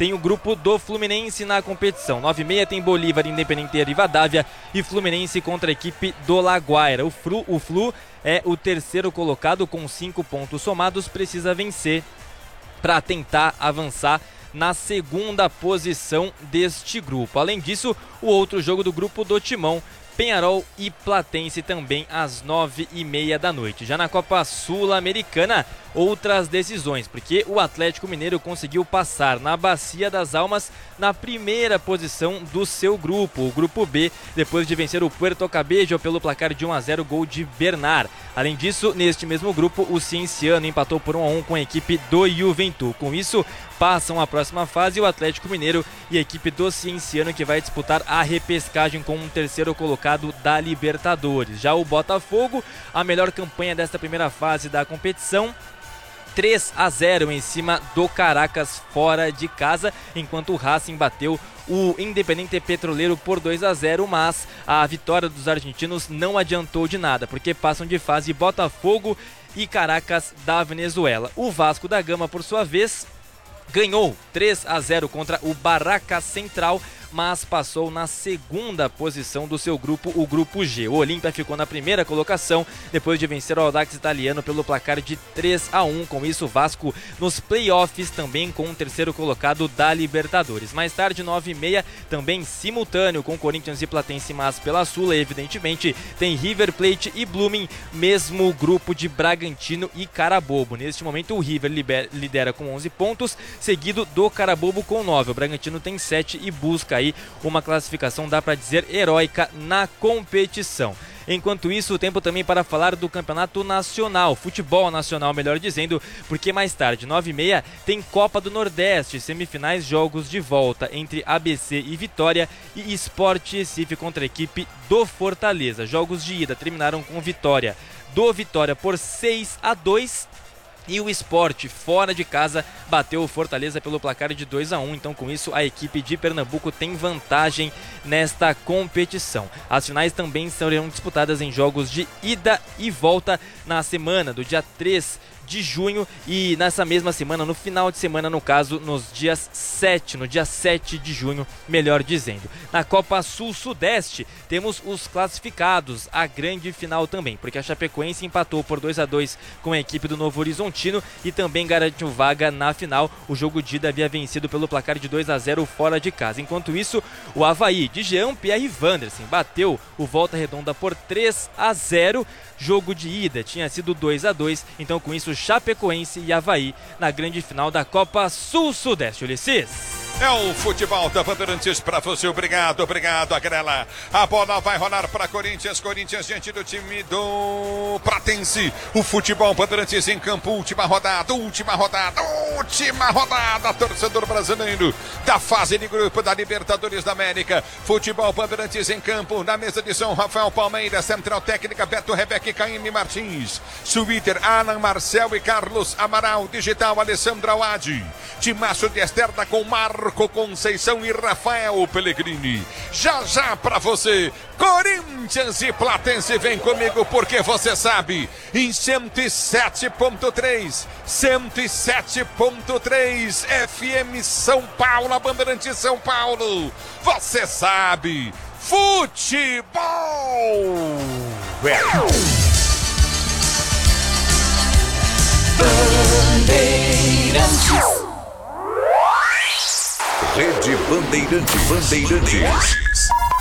tem o grupo do Fluminense na competição. 9h30 tem Bolívar, Independente e Rivadavia e Fluminense contra a equipe do Laguaira. O Flu é o terceiro colocado com 5 pontos somados, precisa vencer para tentar avançar na segunda posição deste grupo. Além disso, o outro jogo do grupo do Timão, Penharol e Platense, também às 9h30 da noite. Já na Copa Sul-Americana, outras decisões, porque o Atlético Mineiro conseguiu passar na Bacia das Almas na primeira posição do seu grupo, o grupo B, depois de vencer o Puerto Cabello pelo placar de 1-0, gol de Bernard. Além disso, neste mesmo grupo, o Cienciano empatou por 1-1 com a equipe do Juventude. Com isso, passam à próxima fase o Atlético Mineiro e a equipe do Cienciano, que vai disputar a repescagem com um terceiro colocado da Libertadores. Já o Botafogo, a melhor campanha desta primeira fase da competição, 3-0 em cima do Caracas fora de casa, enquanto o Racing bateu o Independente Petroleiro por 2-0, mas a vitória dos argentinos não adiantou de nada, porque passam de fase Botafogo e Caracas da Venezuela. O Vasco da Gama, por sua vez, ganhou 3-0 contra o Barracas Central, mas passou na segunda posição do seu grupo, o grupo G. O Olímpia ficou na primeira colocação, depois de vencer o Audax Italiano pelo placar de 3-1. Com isso, o Vasco nos playoffs, também com o terceiro colocado da Libertadores. Mais tarde, 9h30, também simultâneo com Corinthians e Platense, mas pela Sula, evidentemente, tem River Plate e Blooming, mesmo grupo de Bragantino e Carabobo. Neste momento, o River lidera com 11 pontos, seguido do Carabobo com 9. O Bragantino tem 7 e busca aí uma classificação, dá para dizer, heróica na competição. Enquanto isso, o tempo também para falar do campeonato nacional, futebol nacional, melhor dizendo, porque mais tarde, 9h30, tem Copa do Nordeste, semifinais, jogos de volta entre ABC e Vitória e Sport Recife contra a equipe do Fortaleza. Jogos de ida terminaram com vitória do Vitória por 6-2. E o Sport, fora de casa, bateu o Fortaleza pelo placar de 2-1. Então, com isso, a equipe de Pernambuco tem vantagem nesta competição. As finais também serão disputadas em jogos de ida e volta na semana do dia 3 de junho e nessa mesma semana, no final de semana, no caso, no dia 7 de junho, melhor dizendo. Na Copa Sul-Sudeste, temos os classificados, a grande final também, porque a Chapecoense empatou por 2-2 com a equipe do Novo Horizontino e também garantiu vaga na final. O jogo de ida havia vencido pelo placar de 2-0 fora de casa. Enquanto isso, o Avaí de Jean-Pierre Vandersen bateu o Volta Redonda por 3-0. Jogo de ida tinha sido 2-2, então com isso Chapecoense e Avaí na grande final da Copa Sul-Sudeste. Ulisses. É o futebol da Bandeirantes para você. Obrigado, Agrela. A bola vai rolar para Corinthians diante do time do Platense. O futebol Bandeirantes em campo, última rodada. Torcedor brasileiro da fase de grupo da Libertadores da América. Futebol Bandeirantes em campo, na mesa de São Rafael Palmeiras, central técnica Beto, Rebeca e Caíme Martins. Twitter, Alan, Marcel e Carlos Amaral. Digital, Alessandra Awadi. Timaço de Esterda com Marco Conceição e Rafael Pellegrini. Já pra você, Corinthians e Platense, vem comigo porque você sabe, em 107.3 FM São Paulo, a Bandeirante São Paulo, você sabe, futebol Bandeirantes. Rede Bandeirantes.